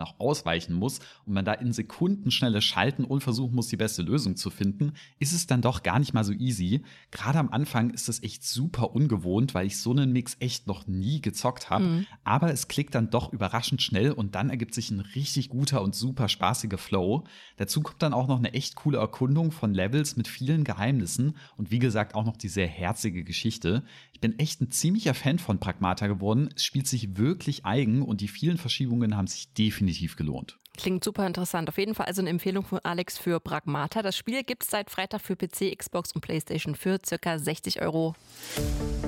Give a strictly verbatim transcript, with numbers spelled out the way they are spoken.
noch ausweichen muss und man da in Sekundenschnelle schalten und versuchen muss, die beste Lösung zu finden, ist es dann doch gar nicht mal so easy. Gerade am Anfang ist es echt super ungewohnt, weil ich so einen Mix echt noch nie gezockt habe. Mhm. Aber es klickt dann doch überraschend schnell und dann ergibt sich ein richtig guter und super spaßiger Flow. Dazu kommt dann auch noch eine echt coole Erkundung von Levels mit vielen Geheimnissen und wie gesagt auch noch die sehr herzige Geschichte. Ich bin echt ein ziemlicher Fan von Pragmata geworden. Es spielt sich wirklich eigen und die vielen Verschiebungen haben sich definitiv gelohnt. Klingt super interessant. Auf jeden Fall also eine Empfehlung von Alex für Pragmata. Das Spiel gibt es seit Freitag für P C, Xbox und PlayStation für ca. sechzig Euro.